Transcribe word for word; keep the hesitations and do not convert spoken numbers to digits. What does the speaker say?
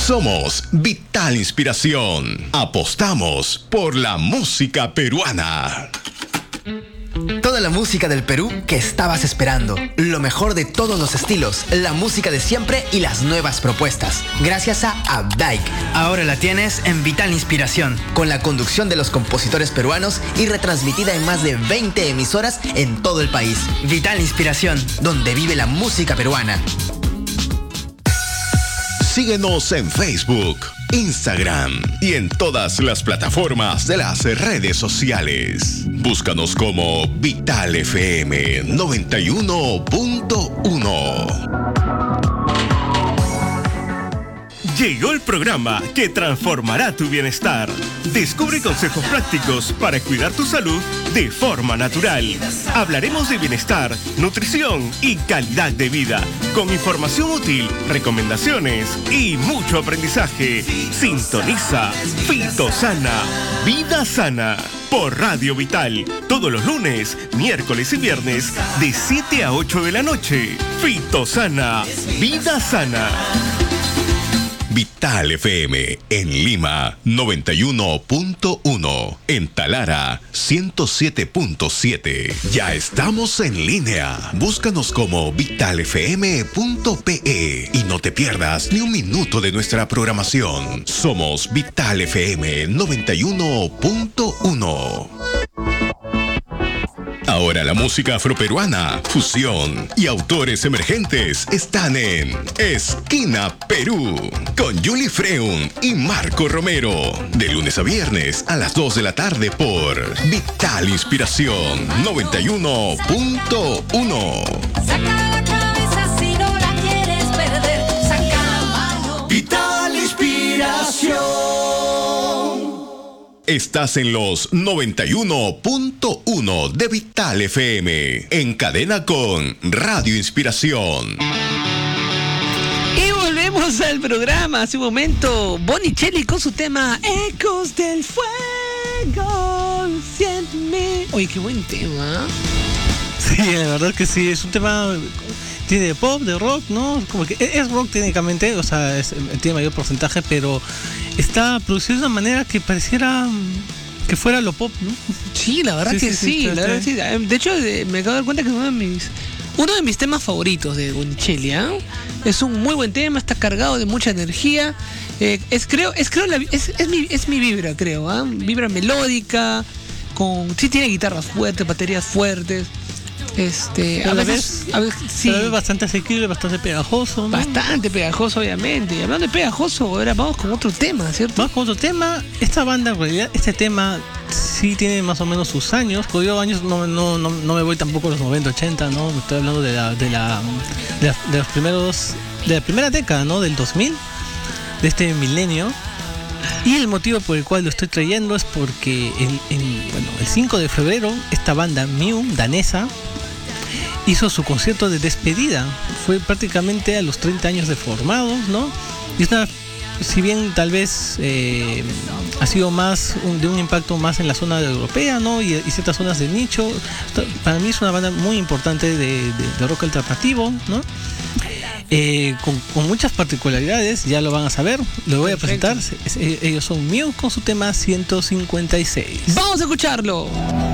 Somos Vital Inspiración. Apostamos por la música peruana. Toda la música del Perú que estabas esperando. Lo mejor de todos los estilos, la música de siempre y las nuevas propuestas. Gracias a Updike. Ahora la tienes en Vital Inspiración. Con la conducción de los compositores peruanos y retransmitida en más de veinte emisoras en todo el país. Vital Inspiración, donde vive la música peruana. Síguenos en Facebook, Instagram y en todas las plataformas de las redes sociales. Búscanos como Vital F M noventa y uno punto uno. Llegó el programa que transformará tu bienestar. Descubre consejos prácticos para cuidar tu salud de forma natural. Hablaremos de bienestar, nutrición y calidad de vida, con información útil, recomendaciones y mucho aprendizaje. Sintoniza Fitosana, Vida Sana, por Radio Vital, todos los lunes, miércoles y viernes, de siete a ocho de la noche. Fitosana, Vida Sana. Vital F M en Lima noventa y uno punto uno, en Talara ciento siete punto siete. Ya estamos en línea. Búscanos como vital f m punto p e y no te pierdas ni un minuto de nuestra programación. Somos Vital F M noventa y uno punto uno. Ahora la música afroperuana, fusión y autores emergentes están en Esquina Perú, con Julie Freun y Marco Romero, de lunes a viernes a las dos de la tarde por Vital Inspiración noventa y uno punto uno. Saca la cabeza si no la quieres perder, saca la mano. Vital Inspiración. Estás en los noventa y uno punto uno de Vital F M, en cadena con Radio Inspiración. Y volvemos al programa. Hace un momento, Bonicelli con su tema Ecos del Fuego. Siénteme. Oye, qué buen tema. Sí, la verdad que sí, es un tema... Tiene de pop, de rock, ¿no? Como que es rock técnicamente, o sea, es, tiene mayor porcentaje, pero está producido de una manera que pareciera que fuera lo pop, ¿no? Sí, la verdad sí, que sí, sí, sí la verdad sí. De hecho, me acabo de dar cuenta que es uno de mis, uno de mis temas favoritos de Bonicelli, ¿eh? Es un muy buen tema, está cargado de mucha energía. Eh, es creo, es creo la, es, es mi, es mi vibra, creo, ¿eh? Vibra melódica, con sí tiene guitarras fuertes, baterías fuertes. Este, a veces, a veces sí. Es bastante asequible, bastante pegajoso, ¿no? Bastante pegajoso, obviamente. Y hablando de pegajoso, ahora vamos con otro tema, ¿cierto? Vamos con otro tema. Esta banda, en realidad, este tema sí tiene más o menos sus años. Cuando digo años, no, no, no, no me voy tampoco a los noventa, ochenta, ¿no? Estoy hablando de la, de la, de, la, de los primeros, de la primera década, ¿no? Del dos mil, de este milenio. Y el motivo por el cual lo estoy trayendo es porque el, el, bueno, el cinco de febrero, esta banda Mew, danesa, hizo su concierto de despedida. Fue prácticamente a los treinta años de formados, ¿no? Y es una, si bien tal vez eh, ha sido más un, de un impacto más en la zona europea, ¿no? Y, y ciertas zonas de nicho, para mí es una banda muy importante de, de, de rock alternativo, ¿no? Eh, con, con muchas particularidades, ya lo van a saber, lo voy a presentar. Ellos son Mew con su tema ciento cincuenta y seis. ¡Vamos a escucharlo!